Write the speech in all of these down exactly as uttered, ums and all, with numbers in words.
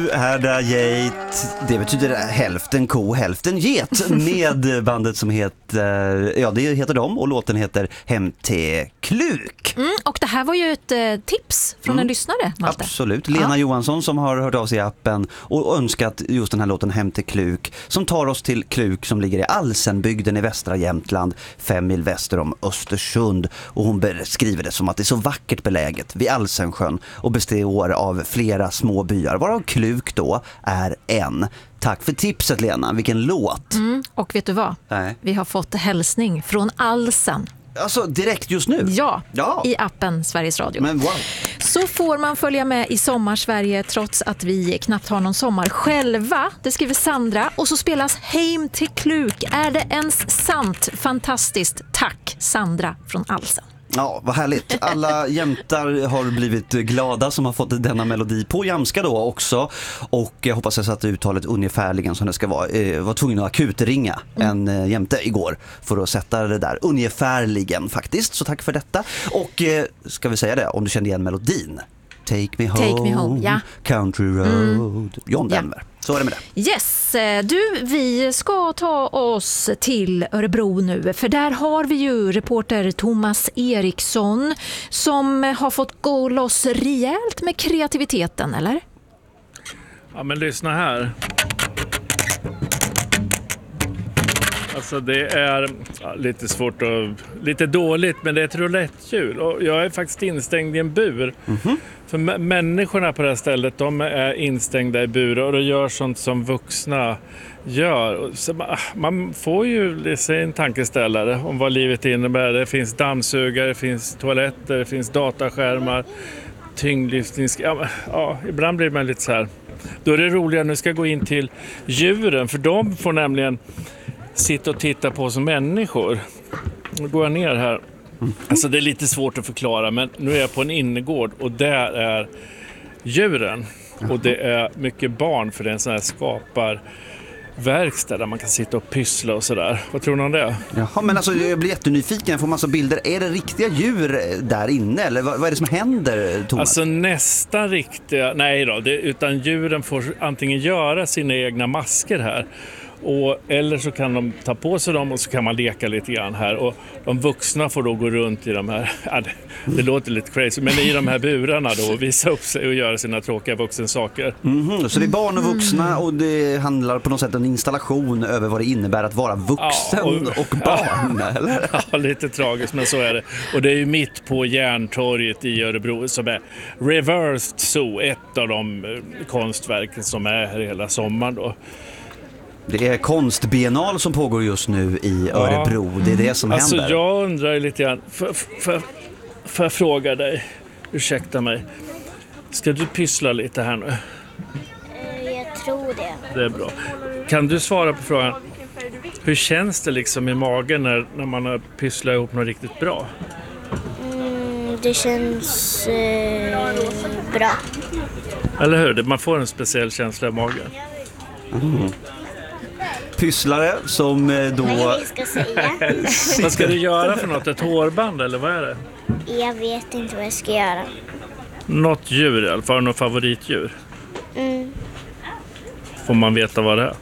Härda geit. Det betyder hälften ko, hälften get. Med bandet som heter, ja det heter de, och låten heter Hem till Kluk. Mm, och det här var ju ett eh, tips från mm. en lyssnare, Malte. Absolut, Lena ja. Johansson som har hört av sig i appen och önskat just den här låten Hem till Kluk, som tar oss till Kluk som ligger i Alsenbygden i västra Jämtland, fem mil väster om Östersund. Och hon beskriver det som att det är så vackert beläget vid Alsensjön och består av flera små byar, varav Kluk då är en. Tack för tipset, Lena, vilken låt. Mm, och vet du vad? Nej. Vi har fått hälsning från Alsen. Alltså direkt just nu? Ja, ja, i appen Sveriges Radio. Men wow. Så får man följa med i Sommarsverige trots att vi knappt har någon sommar själva. Det skriver Sandra. Och så spelas Hem till Kluk. Är det ens sant? Fantastiskt. Tack, Sandra från Alsen. Ja, vad härligt. Alla jämtar har blivit glada som har fått denna melodi på jamska då också. Och jag hoppas jag satt uttalet ungefärligen som det ska vara. Jag var tvungen att akutringa mm. en jämte igår för att sätta det där ungefärligen faktiskt. Så tack för detta. Och ska vi säga det, om du kände igen melodin. Take me home, Take me home. Ja. Country road. Mm. John Denver. Ja. Så är det med det. Yes, du, vi ska ta oss till Örebro nu. För där har vi ju reporter Thomas Eriksson som har fått gå loss rejält med kreativiteten, eller? Ja, men lyssna här. Alltså det är ja, lite svårt och lite dåligt, men det är ett rouletthjul. Och jag är faktiskt instängd i en bur. Mm-hmm. För m- människorna på det här stället, de är instängda i burar och de gör sånt som vuxna gör. Så man, man får ju se en tankeställare om vad livet innebär. Det finns dammsugare, det finns toaletter, det finns dataskärmar, tyngdlyftnings... Ja, ja, ibland blir man lite så här. Då är det roligare, nu ska jag gå in till djuren, för de får nämligen sitta och titta på som människor. Nu går jag ner här. Alltså det är lite svårt att förklara, men nu är jag på en innergård och där är djuren. Och det är mycket barn, för det är en sån här skaparverkstad där man kan sitta och pyssla och sådär. Vad tror ni om det? Jaha, men alltså jag blir jättenyfiken. Jag får massa bilder. Är det riktiga djur där inne? Eller vad, vad är det som händer, Thomas? Alltså nästan riktiga... Nej då, det, utan djuren får antingen göra sina egna masker här. Och, eller så kan de ta på sig dem och så kan man leka lite grann här. Och de vuxna får då gå runt i de här, ja, det, det låter lite crazy, men i de här burarna då och visa upp sig och göra sina tråkiga vuxensaker. Mm-hmm. Så det är barn och vuxna och det handlar på något sätt om en installation över vad det innebär att vara vuxen ja, och, och barn, ja, eller? Ja, lite tragiskt, men så är det. Och det är ju mitt på Järntorget i Örebro som är Reversed Zoo, ett av de konstverken som är här hela sommaren då. Det är konstbiennal som pågår just nu i Örebro. Ja. Det är det som alltså, händer. Jag undrar lite grann. Får, får, får jag fråga dig? Ursäkta mig. Ska du pyssla lite här nu? Jag tror det. Det är bra. Kan du svara på frågan? Hur känns det liksom i magen när, när man har pysslat ihop något riktigt bra? Mm, det känns eh, bra. Eller hur? Man får en speciell känsla i magen. Mm. Pysslare som då... Nej, vi ska säga. Vad ska du göra för något? Ett hårband eller vad är det? Jag vet inte vad jag ska göra. Något djur i alla fall. Något favoritdjur? Mm. Får man veta vad det är?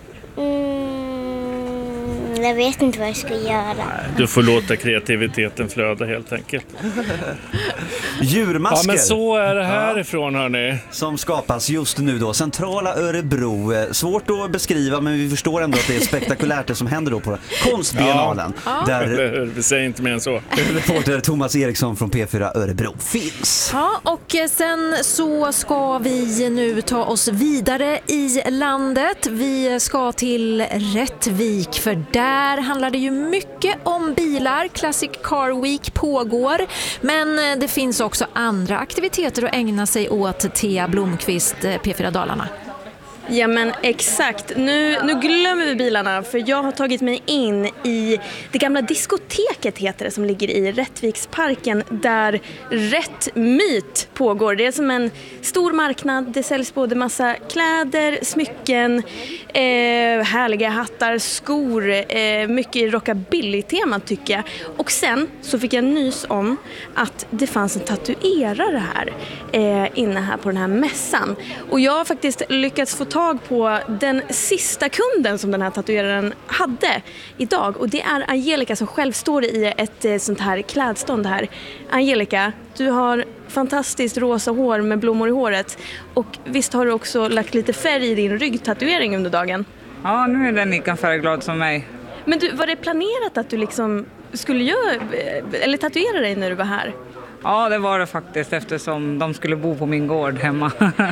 Mm, jag vet inte vad jag ska göra. Nej, du får låta kreativiteten flöda helt enkelt. Djurmasker. Ja, men så är det härifrån, hörni. Som skapas just nu då. Centrala Örebro. Svårt att beskriva, men vi förstår ändå att det är spektakulärt det som händer då på konstbiennalen. Ja. Där vi säger inte mer än så. Reporter Thomas Eriksson från P fyra Örebro finns. Ja, och sen så ska vi nu ta oss vidare i landet. Vi ska till Rättvik, för där handlar det ju mycket om bilar. Classic Car Week pågår, men det finns också andra aktiviteter att ägna sig åt. Thea Blomqvist, P fyra Dalarna. Ja men exakt. Nu, nu glömmer vi bilarna för jag har tagit mig in i det gamla diskoteket heter det som ligger i Rättviksparken där Rätt Myt pågår. Det är som en stor marknad. Det säljs både massa kläder, smycken, eh, härliga hattar, skor, eh, mycket rockabilly-tema tycker jag. Och sen så fick jag nys om att det fanns en tatuerare här eh, inne här på den här mässan. Och jag har faktiskt lyckats få tag på den sista kunden som den här tatueraren hade idag. Och det är Angelica som själv står i ett eh, sånt här klädstånd här. Angelica, du har fantastiskt rosa hår med blommor i håret. Och visst har du också lagt lite färg i din ryggtatuering under dagen? Ja, nu är den lika färgglad som mig. Men du, var det planerat att du liksom skulle göra, eller tatuera dig när du var här? Ja, det var det faktiskt eftersom de skulle bo på min gård hemma.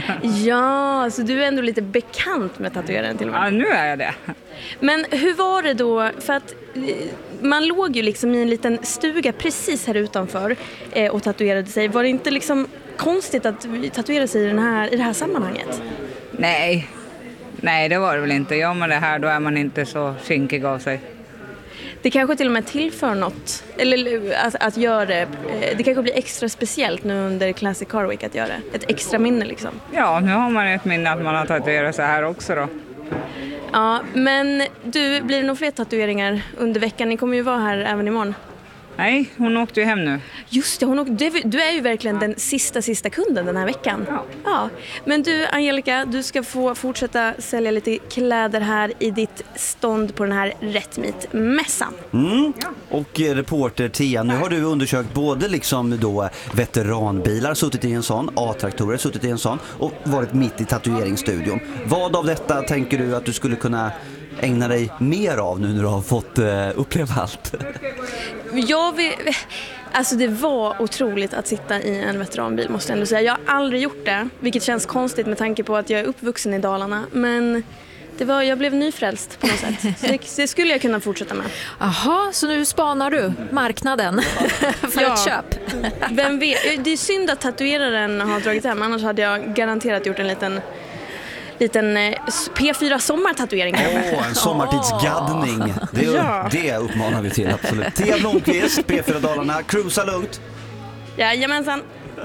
Ja, så du är ändå lite bekant med tatueraren till och med. Ja, nu är jag det. Men hur var det då? För att man låg ju liksom i en liten stuga precis här utanför och tatuerade sig. Var det inte liksom konstigt att tatuera sig i, den här, i det här sammanhanget? Nej, nej det var det väl inte. Gör man det här då är man inte så skinkig av sig. Det kanske till och med tillför något, eller att, att göra det, det kanske blir extra speciellt nu under Classic Car Week att göra det. Ett extra minne liksom. Ja, nu har man ett minne att man har tatuerat så här också då. Ja, men du, blir det nog fler tatueringar under veckan? Ni kommer ju vara här även imorgon. Nej, hon åkte ju hem nu. Just det, hon åkte, du, du är ju verkligen den sista, sista kunden den här veckan. Ja. Ja. Men du, Angelica, du ska få fortsätta sälja lite kläder här i ditt stånd på den här Rätt Myt-mässan. Mm. Och reporter Tia, nu har du undersökt både liksom då veteranbilar, suttit i en sån, A-traktorer, suttit i en sån och varit mitt i tatueringsstudion. Vad av detta tänker du att du skulle kunna ägna dig mer av nu när du har fått uh, uppleva allt? Jag vill, alltså det var otroligt att sitta i en veteranbil måste jag ändå säga. Jag har aldrig gjort det, vilket känns konstigt med tanke på att jag är uppvuxen i Dalarna. Men det var, jag blev nyfrälst på något sätt. Så det, det skulle jag kunna fortsätta med. Aha, så nu spanar du marknaden för Ja. ett köp. Vem vet? Det är synd att tatueraren har dragit hem, annars hade jag garanterat gjort en liten... liten P fyra sommartatuering. Åh, oh, en sommartidsgaddning. Det, Ja. det uppmanar vi till, absolut. Tia Blomqvist, P fyra Dalarna, cruisa lugnt. Jajamensan.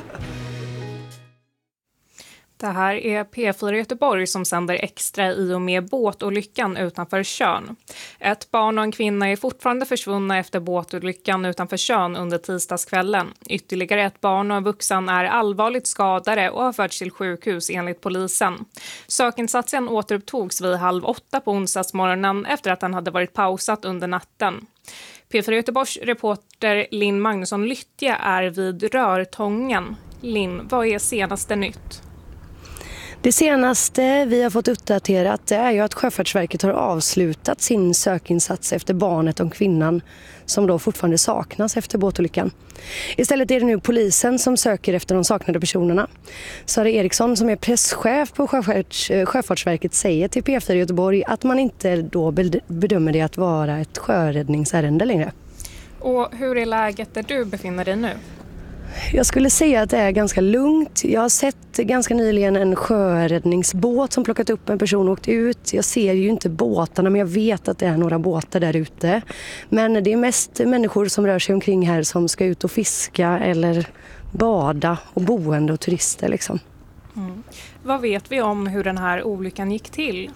Det här är P fyra Göteborg som sänder extra i och med båtolyckan utanför Tjörn. Ett barn och en kvinna är fortfarande försvunna efter båtolyckan utanför Tjörn under tisdagskvällen. Ytterligare ett barn och en vuxen är allvarligt skadade och har förts till sjukhus enligt polisen. Sökinsatsen återupptogs vid halv åtta på onsdagsmorgonen efter att den hade varit pausat under natten. P fyra Göteborgs reporter Linn Magnusson Lyttje är vid Rörtången. Linn, vad är senaste nytt? Det senaste vi har fått uppdaterat är ju att Sjöfartsverket har avslutat sin sökinsats efter barnet och kvinnan som då fortfarande saknas efter båtolyckan. Istället är det nu polisen som söker efter de saknade personerna. Sara Eriksson som är presschef på Sjöfarts, Sjöfartsverket säger till P fyra Göteborg att man inte då bedömer det att vara ett sjöräddningsärende längre. Och hur är läget där du befinner dig nu? Jag skulle säga att det är ganska lugnt. Jag har sett ganska nyligen en sjöräddningsbåt som plockat upp en person och åkt ut. Jag ser ju inte båtarna men jag vet att det är några båtar där ute. Men det är mest människor som rör sig omkring här som ska ut och fiska eller bada och boende och turister liksom. Mm. Vad vet vi om hur den här olyckan gick till?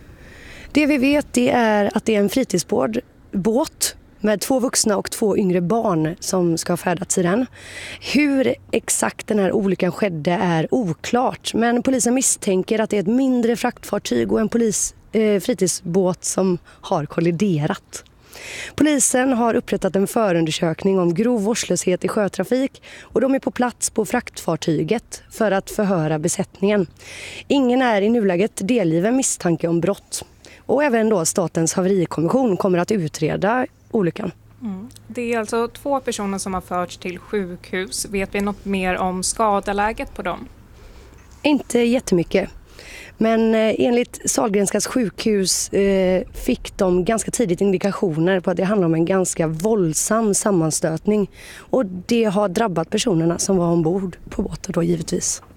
Det vi vet det är att det är en fritidsbåt med två vuxna och två yngre barn som ska ha färdats i den. Hur exakt den här olyckan skedde är oklart. Men polisen misstänker att det är ett mindre fraktfartyg och en polis, eh, fritidsbåt som har kolliderat. Polisen har upprättat en förundersökning om grov vårdslöshet i sjötrafik och de är på plats på fraktfartyget för att förhöra besättningen. Ingen är i nuläget delgiven misstanke om brott. Och även då Statens haverikommission kommer att utreda olyckan. Mm. Det är alltså två personer som har förts till sjukhus. Vet vi något mer om skadeläget på dem? Inte jättemycket. Men eh, enligt Sahlgrenskas sjukhus eh, fick de ganska tidigt indikationer på att det handlar om en ganska våldsam sammanstötning. Och det har drabbat personerna som var ombord på båten då givetvis.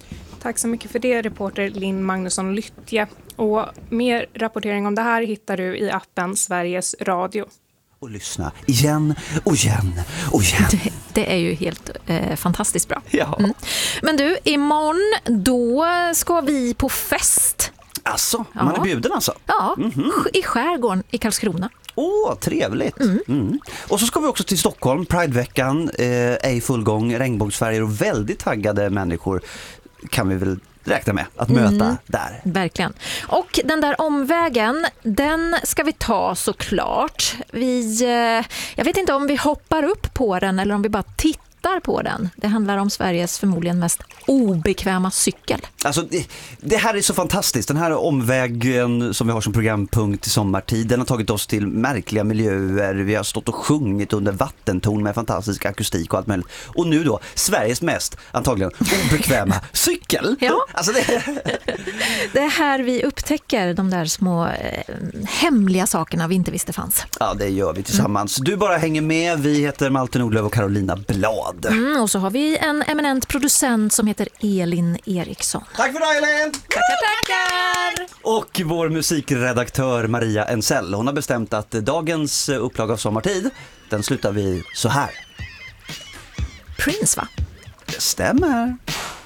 Tack så mycket för det, reporter Linn Magnusson Lyttje. Och mer rapportering om det här hittar du i appen Sveriges Radio. Och lyssna igen och igen och igen. Det, det är ju helt eh, fantastiskt bra. Ja. Mm. Men du, imorgon då ska vi på fest. Alltså, man Ja. är bjuden alltså? Ja, Mhm. i skärgården i Karlskrona. Åh, trevligt. Mm. Mm. Och så ska vi också till Stockholm, Prideveckan eh, är i full gång, regnbågsfärger och väldigt taggade människor kan vi väl räkna med att möta Mm. där. Verkligen. Och den där omvägen, den ska vi ta såklart. Vi, eh, jag vet inte om vi hoppar upp på den eller om vi bara tittar på den. Det handlar om Sveriges förmodligen mest obekväma cykel. Alltså det, det här är så fantastiskt. Den här omvägen som vi har som programpunkt i sommartid, den har tagit oss till märkliga miljöer. Vi har stått och sjungit under vattentorn med fantastisk akustik och allt möjligt. Och nu då, Sveriges mest antagligen obekväma cykel. Ja. Alltså det... Det är här vi upptäcker de där små eh, hemliga sakerna vi inte visste fanns. Ja, det gör vi tillsammans. Du bara hänger med. Vi heter Malte Nordlöf och Carolina Blad. Mm, och så har vi en eminent producent som heter Elin Eriksson. Tack för det, Elin! Tackar, tackar! Och vår musikredaktör Maria Ensell, hon har bestämt att dagens upplaga av Sommartid, den slutar vi så här. Prince, va? Det stämmer.